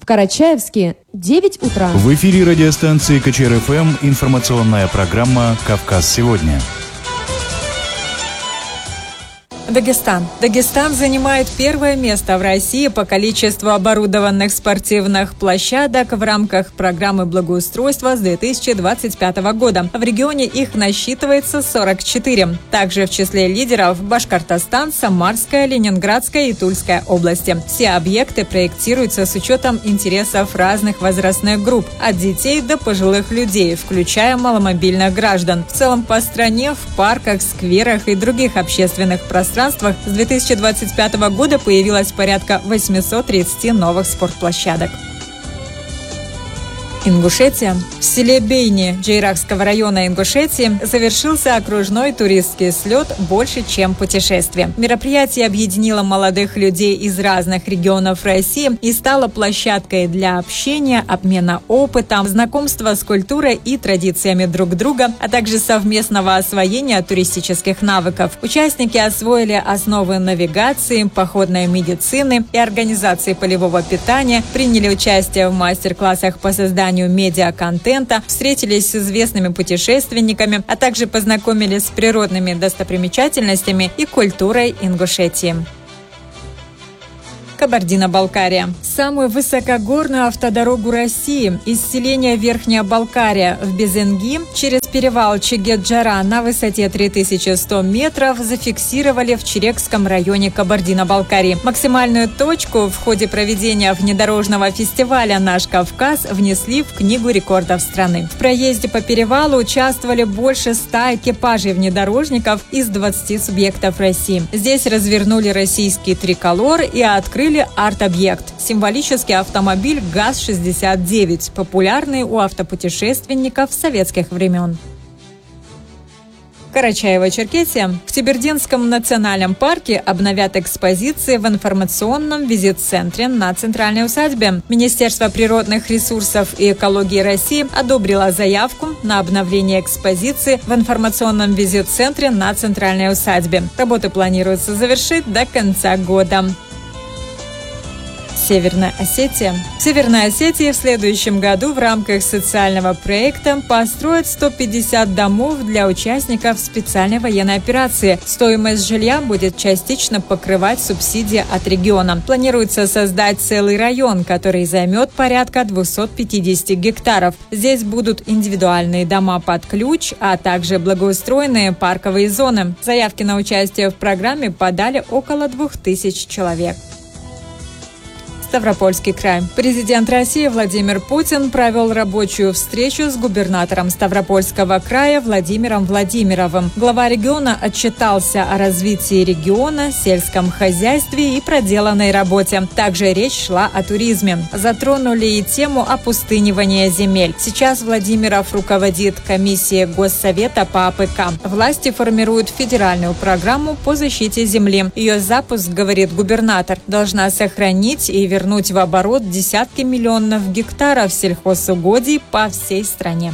В Карачаевске 9 утра. В эфире радиостанции КЧР-ФМ информационная программа «Кавказ сегодня». Дагестан. Дагестан занимает первое место в России по количеству оборудованных спортивных площадок в рамках программы благоустройства с 2025 года. В регионе их насчитывается 44. Также в числе лидеров Башкортостан, Самарская, Ленинградская и Тульская области. Все объекты проектируются с учетом интересов разных возрастных групп, от детей до пожилых людей, включая маломобильных граждан. В целом по стране в парках, скверах и других общественных пространствах с 2025 года появилось порядка 830 новых спортплощадок. Ингушетия. В селе Бейни Джейракского района Ингушетии завершился окружной туристский слет «Больше, чем путешествие». Мероприятие объединило молодых людей из разных регионов России и стало площадкой для общения, обмена опытом, знакомства с культурой и традициями друг друга, а также совместного освоения туристических навыков. Участники освоили основы навигации, походной медицины и организации полевого питания, приняли участие в мастер-классах по созданию медиа-контента, встретились с известными путешественниками, а также познакомились с природными достопримечательностями и культурой Ингушетии. Кабардино-Балкария. Самую высокогорную автодорогу России из селения Верхняя Балкария в Безенги через перевал Чегет-Джара на высоте 3100 метров зафиксировали в Черекском районе Кабардино-Балкарии. Максимальную точку в ходе проведения внедорожного фестиваля «Наш Кавказ» внесли в Книгу рекордов страны. В проезде по перевалу участвовали больше 100 экипажей внедорожников из 20 субъектов России. Здесь развернули российский триколор и открыли арт-объект – символический автомобиль ГАЗ-69, популярный у автопутешественников советских времен. Карачаево-Черкесия. В Тебердинском национальном парке обновят экспозиции в информационном визит-центре на Центральной усадьбе. Министерство природных ресурсов и экологии России одобрило заявку на обновление экспозиции в информационном визит-центре на Центральной усадьбе. Работы планируется завершить до конца года. Северная Осетия. В Северной Осетии в следующем году в рамках социального проекта построят 150 домов для участников специальной военной операции. Стоимость жилья будет частично покрывать субсидии от региона. Планируется создать целый район, который займет порядка 250 гектаров. Здесь будут индивидуальные дома под ключ, а также благоустроенные парковые зоны. Заявки на участие в программе подали около 2000 человек. Ставропольский край. Президент России Владимир Путин провел рабочую встречу с губернатором Ставропольского края Владимиром Владимировым. Глава региона отчитался о развитии региона, сельском хозяйстве и проделанной работе. Также речь шла о туризме. Затронули и тему опустынивания земель. Сейчас Владимиров руководит комиссией Госсовета по АПК. Власти формируют федеральную программу по защите земли. Ее запуск, говорит губернатор, должна сохранить и вернуть в оборот десятки миллионов гектаров сельхозугодий по всей стране.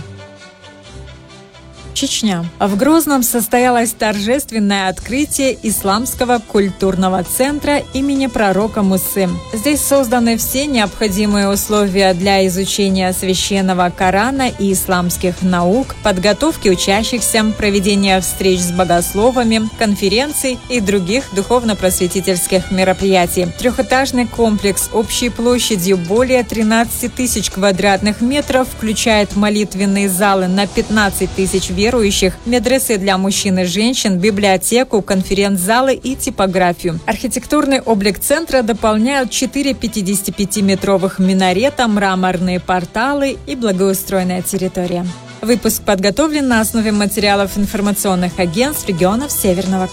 Чечня. В Грозном состоялось торжественное открытие Исламского культурного центра имени пророка Мусы. Здесь созданы все необходимые условия для изучения священного Корана и исламских наук, подготовки учащихся, проведения встреч с богословами, конференций и других духовно-просветительских мероприятий. Трехэтажный комплекс общей площадью более 13 тысяч квадратных метров включает молитвенные залы на 15 тысяч верующих, медресе для мужчин и женщин, библиотеку, конференц-залы и типографию. Архитектурный облик центра дополняют 4 55-метровых минарета, мраморные порталы и благоустроенная территория. Выпуск подготовлен на основе материалов информационных агентств регионов Северного